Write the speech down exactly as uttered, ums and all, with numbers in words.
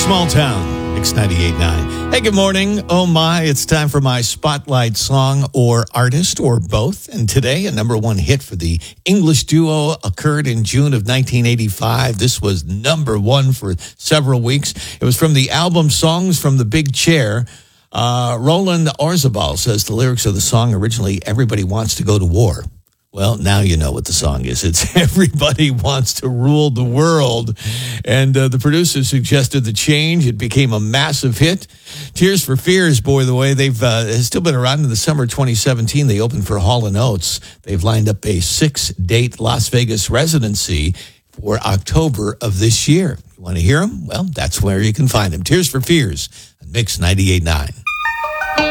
Small Town, Mix ninety-eight point nine. Hey, good morning. Oh my, it's time for my spotlight song or artist or both. And today, a number one hit for the English duo occurred in June of nineteen eighty-five. This was number one for several weeks. It was from the album Songs from the Big Chair. Uh, Roland Orzabal says the lyrics of the song originally, "Everybody Wants to Go to War." Well, now you know what the song is. It's "Everybody Wants to Rule the World." And uh, the producer suggested the change. It became a massive hit. Tears for Fears, boy, the way they've uh, has still been around in the summer twenty seventeen. They opened for Hall and Oates. They've lined up a six-date Las Vegas residency for October of this year. You want to hear them? Well, that's where you can find them. Tears for Fears on Mix ninety-eight point nine.